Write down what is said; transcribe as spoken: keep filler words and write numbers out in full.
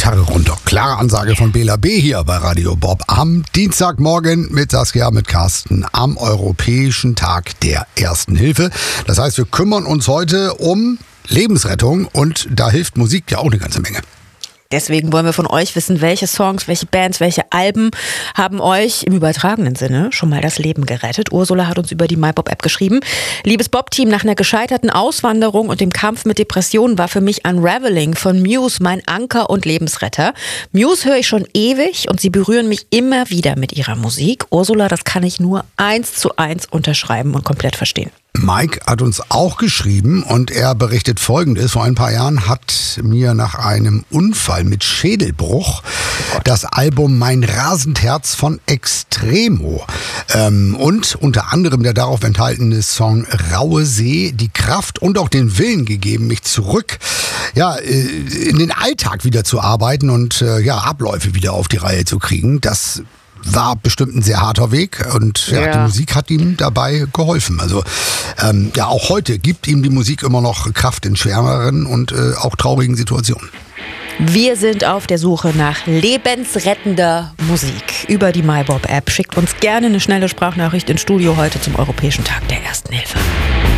Gitarre runter. Klare Ansage von Bela B. hier bei Radio Bob am Dienstagmorgen mit Saskia, mit Carsten am Europäischen Tag der Ersten Hilfe. Das heißt, wir kümmern uns heute um Lebensrettung und da hilft Musik ja auch eine ganze Menge. Deswegen wollen wir von euch wissen, welche Songs, welche Bands, welche Alben haben euch im übertragenen Sinne schon mal das Leben gerettet. Ursula hat uns über die MyBob-App geschrieben. Liebes Bob-Team, nach einer gescheiterten Auswanderung und dem Kampf mit Depressionen war für mich Unraveling von Muse mein Anker und Lebensretter. Muse höre ich schon ewig und sie berühren mich immer wieder mit ihrer Musik. Ursula, das kann ich nur eins zu eins unterschreiben und komplett verstehen. Mike hat uns auch geschrieben und er berichtet Folgendes. Vor ein paar Jahren hat mir nach einem Unfall mit Schädelbruch das Album Mein rasend Herz von Extremo ähm, und unter anderem der darauf enthaltene Song Raue See die Kraft und auch den Willen gegeben, mich zurück ja, in den Alltag wieder zu arbeiten und äh, ja, Abläufe wieder auf die Reihe zu kriegen. Das war bestimmt ein sehr harter Weg und ja, ja. die Musik hat ihm dabei geholfen. Also ähm, ja, auch heute gibt ihm die Musik immer noch Kraft in schwereren und äh, auch traurigen Situationen. Wir sind auf der Suche nach lebensrettender Musik über die MyBob-App. Schickt uns gerne eine schnelle Sprachnachricht ins Studio heute zum Europäischen Tag der Ersten Hilfe.